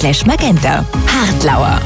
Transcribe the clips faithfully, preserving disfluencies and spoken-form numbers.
slash magenta. Hartlauer.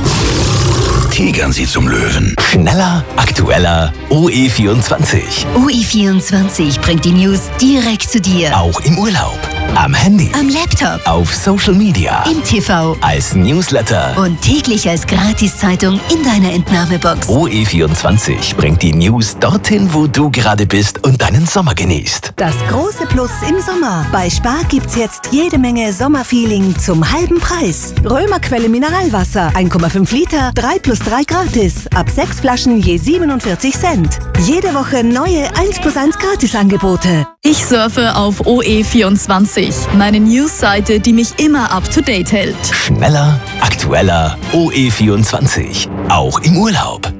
Tigern Sie zum Löwen. Schneller, aktueller, O E vierundzwanzig. O E vierundzwanzig bringt die News direkt zu dir. Auch im Urlaub, am Handy, Am Laptop, auf Social Media, im T V als Newsletter. und täglich als Gratiszeitung in deiner Entnahmebox. O E vierundzwanzig bringt die News dorthin, wo du gerade bist und deinen Sommer genießt. Das große Plus im Sommer. Bei Spar gibt's jetzt jede Menge Sommerfeeling zum halben Preis. Römerquelle Mineralwasser, eins Komma fünf Liter, drei plus drei gratis. Ab sechs Flaschen je siebenundvierzig Cent. Jede Woche neue eins plus eins Gratisangebote. Ich surfe auf O E vierundzwanzig, meine Newsseite, die mich immer up to date hält. Schneller, aktueller, O E vierundzwanzig. Auch im Urlaub.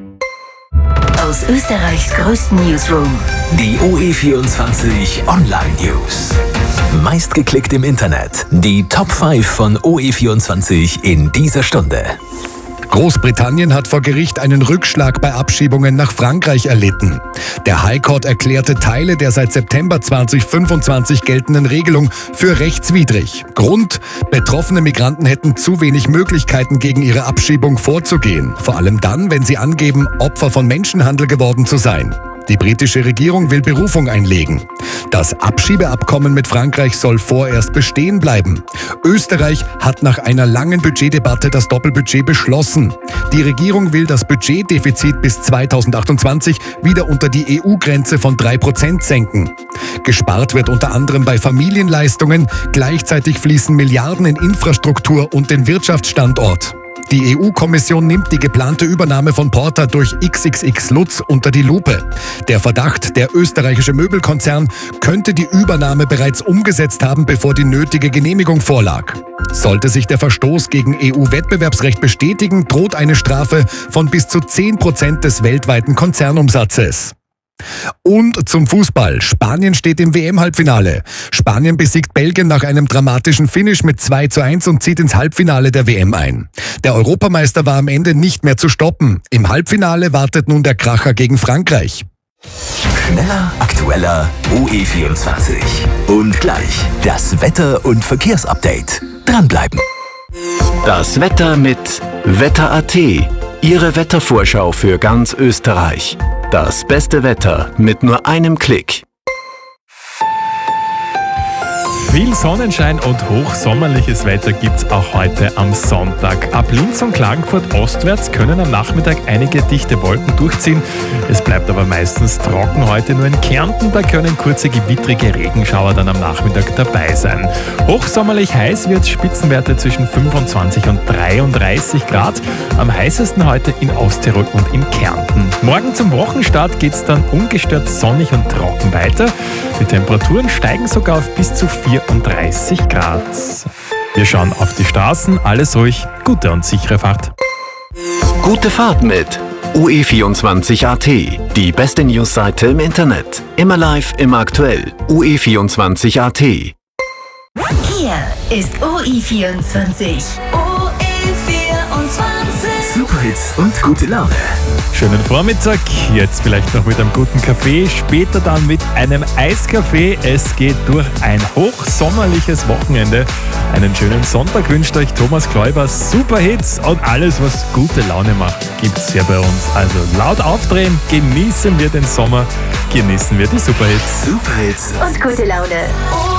Aus Österreichs größten Newsroom. Die O E vierundzwanzig Online News. Meistgeklickt im Internet. Die Top fünf von O E vierundzwanzig in dieser Stunde. Großbritannien hat vor Gericht einen Rückschlag bei Abschiebungen nach Frankreich erlitten. Der High Court erklärte Teile der seit September zweitausendfünfundzwanzig geltenden Regelung für rechtswidrig. Grund: Betroffene Migranten hätten zu wenig Möglichkeiten, gegen ihre Abschiebung vorzugehen. Vor allem dann, wenn sie angeben, Opfer von Menschenhandel geworden zu sein. Die britische Regierung will Berufung einlegen. Das Abschiebeabkommen mit Frankreich soll vorerst bestehen bleiben. Österreich hat nach einer langen Budgetdebatte das Doppelbudget beschlossen. Die Regierung will das Budgetdefizit bis zweitausendachtundzwanzig wieder unter die E U-Grenze von drei Prozent senken. Gespart wird unter anderem bei Familienleistungen. Gleichzeitig fließen Milliarden in Infrastruktur und den Wirtschaftsstandort. Die E U-Kommission nimmt die geplante Übernahme von Porta durch X X X Lutz unter die Lupe. Der Verdacht, der österreichische Möbelkonzern könnte die Übernahme bereits umgesetzt haben, bevor die nötige Genehmigung vorlag. Sollte sich der Verstoß gegen E U-Wettbewerbsrecht bestätigen, droht eine Strafe von bis zu zehn Prozent des weltweiten Konzernumsatzes. Und zum Fußball. Spanien steht im W M-Halbfinale. Spanien besiegt Belgien nach einem dramatischen Finish mit zwei zu eins und zieht ins Halbfinale der W M ein. Der Europameister war am Ende nicht mehr zu stoppen. Im Halbfinale wartet nun der Kracher gegen Frankreich. Schneller, aktueller, O E vierundzwanzig. Und gleich das Wetter- und Verkehrsupdate. Dranbleiben. Das Wetter mit Wetter Punkt A T. Ihre Wettervorschau für ganz Österreich. Das beste Wetter mit nur einem Klick. Viel Sonnenschein und hochsommerliches Wetter gibt's auch heute am Sonntag. Ab Linz und Klagenfurt ostwärts können am Nachmittag einige dichte Wolken durchziehen. Es bleibt aber meistens trocken heute. Nur in Kärnten, da können kurze gewittrige Regenschauer dann am Nachmittag dabei sein. Hochsommerlich heiß wird's, Spitzenwerte zwischen fünfundzwanzig und dreiunddreißig Grad. Am heißesten heute in Osttirol und in Kärnten. Morgen zum Wochenstart geht's dann ungestört sonnig und trocken weiter. Die Temperaturen steigen sogar auf bis zu vierunddreißig Grad. Wir schauen auf die Straßen, alles ruhig, gute und sichere Fahrt. Gute Fahrt mit O E vierundzwanzig Punkt A T. Die beste Newsseite im Internet. Immer live, immer aktuell. O E vierundzwanzig Punkt A T. Hier ist O E vierundzwanzig. O E vierundzwanzig. Superhits und gute Laune. Schönen Vormittag, jetzt vielleicht noch mit einem guten Kaffee, später dann mit einem Eiskaffee. Es geht durch ein hochsommerliches Wochenende. Einen schönen Sonntag wünscht euch Thomas Kläuber. Superhits und alles, was gute Laune macht, gibt's hier bei uns. Also laut aufdrehen, genießen wir den Sommer, genießen wir die Superhits. Superhits Und gute Laune.